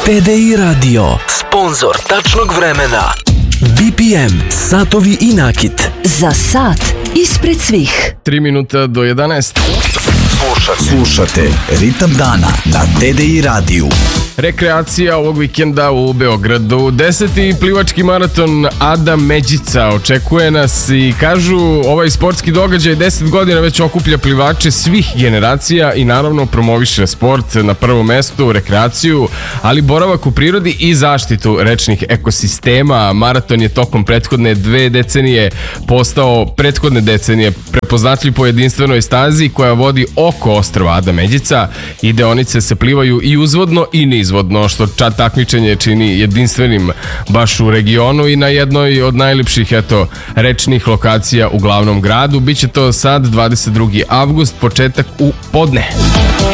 TDI Radio, sponzor tačnog vremena. BPM, satovi i nakit. Za sat ispred svih. 3 minuta do 11. Slušate Ritam dana na TDI radiju. Rekreacija ovog vikenda u Beogradu. 10. plivački maraton Ada Međica očekuje nas i kažu ovaj sportski događaj 10 godina već okuplja plivače svih generacija i naravno promoviše sport na prvom mestu, rekreaciju, ali boravak u prirodi i zaštitu rečnih ekosistema. Maraton je tokom prethodne 2 decenije postao prepoznatljiv po jedinstvenoj stazi koja vodi oko ostrva Ada Međica i deonice se plivaju i uzvodno i nizvodno, što takmičenje čini jedinstvenim baš u regionu i na jednoj od najlepših rečnih lokacija u glavnom gradu. Biće to sad 22. avgust, početak u podne.